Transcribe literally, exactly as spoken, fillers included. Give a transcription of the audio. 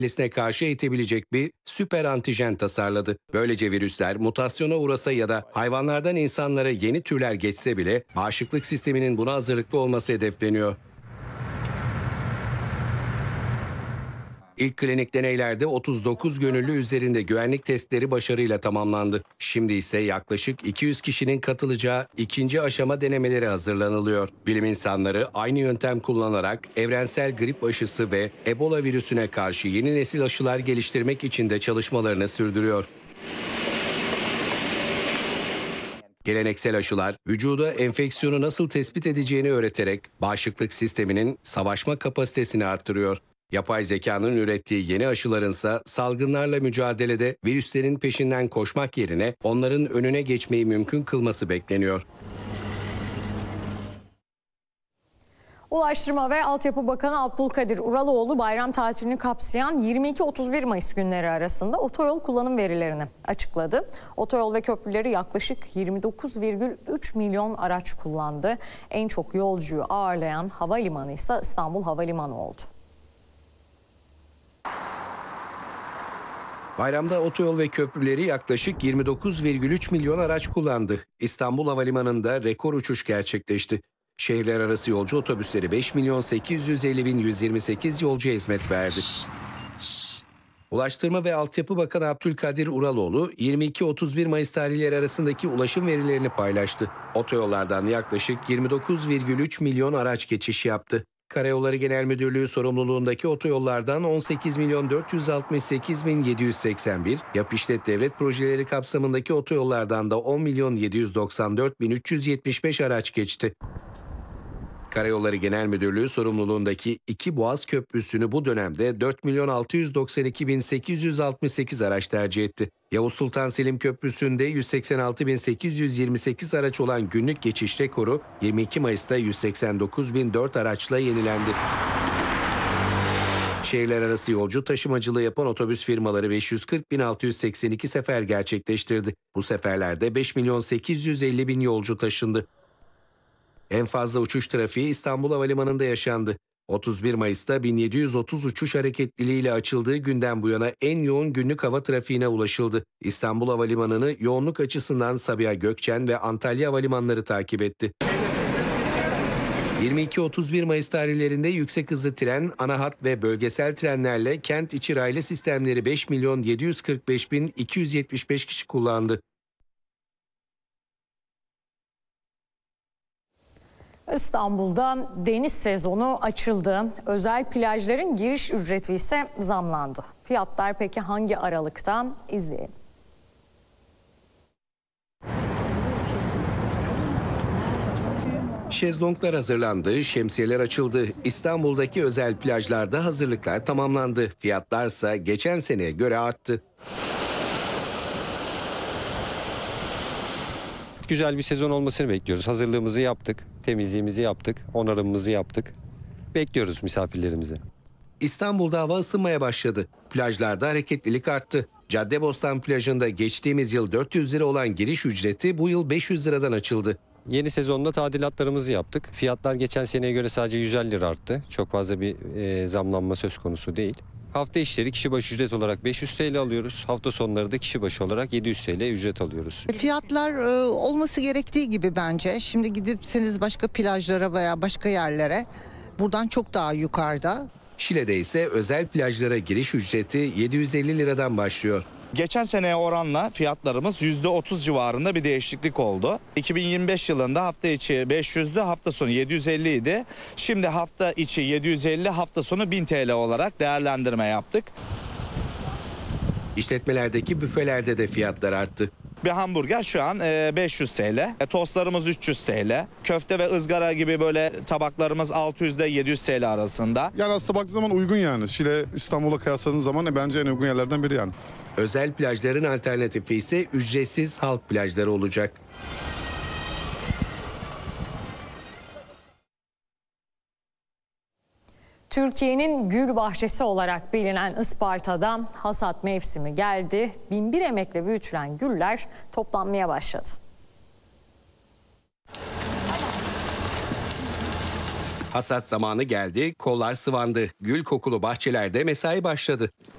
Lisine karşı eğitebilecek bir süper antijen tasarladı. Böylece virüsler mutasyona uğrasa ya da hayvanlardan insanlara yeni türler geçse bile bağışıklık sisteminin buna hazırlıklı olması hedefleniyor. İlk klinik deneylerde otuz dokuz gönüllü üzerinde güvenlik testleri başarıyla tamamlandı. Şimdi ise yaklaşık iki yüz kişinin katılacağı ikinci aşama denemeleri hazırlanılıyor. Bilim insanları aynı yöntem kullanarak evrensel grip aşısı ve Ebola virüsüne karşı yeni nesil aşılar geliştirmek için de çalışmalarını sürdürüyor. Geleneksel aşılar, vücuda enfeksiyonu nasıl tespit edeceğini öğreterek bağışıklık sisteminin savaşma kapasitesini artırıyor. Yapay zekanın ürettiği yeni aşılarınsa salgınlarla mücadelede virüslerin peşinden koşmak yerine onların önüne geçmeyi mümkün kılması bekleniyor. Ulaştırma ve Altyapı Bakanı Abdülkadir Uraloğlu bayram tatilini kapsayan yirmi iki otuz bir Mayıs günleri arasında otoyol kullanım verilerini açıkladı. Otoyol ve köprüleri yaklaşık yirmi dokuz virgül üç milyon araç kullandı. En çok yolcuyu ağırlayan havalimanı ise İstanbul Havalimanı oldu. Bayramda otoyol ve köprüleri yaklaşık yirmi dokuz virgül üç milyon araç kullandı. İstanbul Havalimanı'nda rekor uçuş gerçekleşti. Şehirler arası yolcu otobüsleri beş milyon sekiz yüz elli bin yüz yirmi sekiz yolcuya hizmet verdi. Ulaştırma ve Altyapı Bakanı Abdülkadir Uraloğlu yirmi iki otuz bir Mayıs tarihleri arasındaki ulaşım verilerini paylaştı. Otoyollardan yaklaşık yirmi dokuz virgül üç milyon araç geçiş yaptı. Karayolları Genel Müdürlüğü sorumluluğundaki otoyollardan on sekiz milyon dört yüz altmış sekiz bin yedi yüz seksen bir, yap işlet devlet projeleri kapsamındaki otoyollardan da on milyon yedi yüz doksan dört bin üç yüz yetmiş beş araç geçti. Karayolları Genel Müdürlüğü sorumluluğundaki iki Boğaz Köprüsü'nü bu dönemde dört milyon altı yüz doksan iki bin sekiz yüz altmış sekiz araç tercih etti. Yavuz Sultan Selim Köprüsü'nde yüz seksen altı bin sekiz yüz yirmi sekiz araç olan günlük geçiş rekoru yirmi iki Mayıs'ta yüz seksen dokuz bin dört araçla yenilendi. Şehirler arası yolcu taşımacılığı yapan otobüs firmaları beş yüz kırk bin altı yüz seksen iki sefer gerçekleştirdi. Bu seferlerde beş milyon sekiz yüz elli bin yolcu taşındı. En fazla uçuş trafiği İstanbul Havalimanı'nda yaşandı. otuz bir Mayıs'ta bin yedi yüz otuz uçuş hareketliliğiyle açıldığı günden bu yana en yoğun günlük hava trafiğine ulaşıldı. İstanbul Havalimanı'nı yoğunluk açısından Sabiha Gökçen ve Antalya Havalimanları takip etti. yirmi iki otuz bir Mayıs tarihlerinde yüksek hızlı tren, ana hat ve bölgesel trenlerle kent içi raylı sistemleri beş milyon yedi yüz kırk beş bin iki yüz yetmiş beş kişi kullandı. İstanbul'da deniz sezonu açıldı. Özel plajların giriş ücreti ise zamlandı. Fiyatlar peki hangi aralıkta? İzleyelim. Şezlonglar hazırlandı, şemsiyeler açıldı. İstanbul'daki özel plajlarda hazırlıklar tamamlandı. Fiyatlarsa geçen seneye göre arttı. Güzel bir sezon olmasını bekliyoruz. Hazırlığımızı yaptık, temizliğimizi yaptık, onarımımızı yaptık. Bekliyoruz misafirlerimizi. İstanbul'da hava ısınmaya başladı. Plajlarda hareketlilik arttı. Caddebostan plajında geçtiğimiz yıl dört yüz lira olan giriş ücreti bu yıl beş yüz liradan açıldı. Yeni sezonda tadilatlarımızı yaptık. Fiyatlar geçen seneye göre sadece yüz elli lira arttı. Çok fazla bir e, zamlanma söz konusu değil. Hafta içleri kişi başı ücret olarak beş yüz T L alıyoruz. Hafta sonları da kişi başı olarak yedi yüz T L ücret alıyoruz. Fiyatlar e, olması gerektiği gibi bence. Şimdi gidipseniz başka plajlara veya başka yerlere buradan çok daha yukarıda. Şile'de ise özel plajlara giriş ücreti yedi yüz elli liradan başlıyor. Geçen seneye oranla fiyatlarımız yüzde otuz civarında bir değişiklik oldu. iki bin yirmi beş yılında hafta içi beş yüzdü, hafta sonu yedi yüz elli idi. Şimdi hafta içi yedi yüz elli, hafta sonu bin T L olarak değerlendirme yaptık. İşletmelerdeki büfelerde de fiyatlar arttı. Bir hamburger şu an beş yüz T L, tostlarımız üç yüz T L, köfte ve ızgara gibi böyle tabaklarımız altı yüz ile yedi yüz T L arasında. Yani aslında baktığı zaman uygun yani. Şile İstanbul'a kıyasladığınız zaman e, bence en uygun yerlerden biri yani. Özel plajların alternatifi ise ücretsiz halk plajları olacak. Türkiye'nin gül bahçesi olarak bilinen Isparta'da hasat mevsimi geldi. Bin bir emekle büyütülen güller toplanmaya başladı. Hasat zamanı geldi, kollar sıvandı. Gül kokulu bahçelerde mesai başladı.